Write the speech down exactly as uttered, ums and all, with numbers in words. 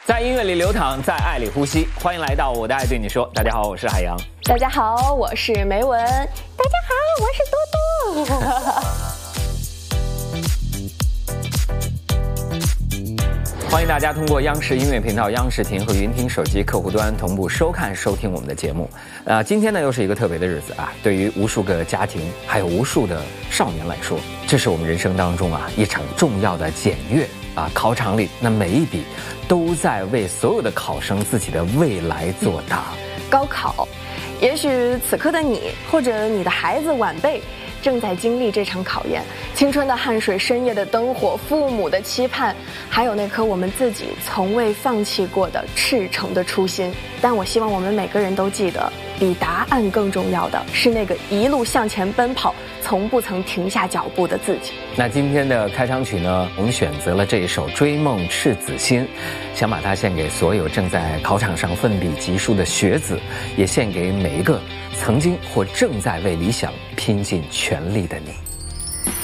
在音乐里流淌，在爱里呼吸。欢迎来到我的爱对你说。大家好，我是海洋。 大家好，我是梅文。大家好，我是多多。 欢迎大家通过央视音乐频道、央视听和云听手机客户端同步收看、收听我们的节目。呃，今天呢又是一个特别的日子啊！对于无数个家庭，还有无数的少年来说，这是我们人生当中啊一场重要的检阅啊。考场里，那每一笔都在为所有的考生自己的未来作答。 高考，也许此刻的你，或者你的孩子、晚辈，正在经历这场考验。青春的汗水，深夜的灯火，父母的期盼，还有那颗我们自己从未放弃过的赤诚的初心。但我希望我们每个人都记得，比答案更重要的是那个一路向前奔跑，从不曾停下脚步的自己。 那今天的开场曲呢，我们选择了这一首《追梦赤子心》，想把它献给所有正在考场上奋笔疾书的学子，也献给每一个曾经或正在为理想拼尽全力的你。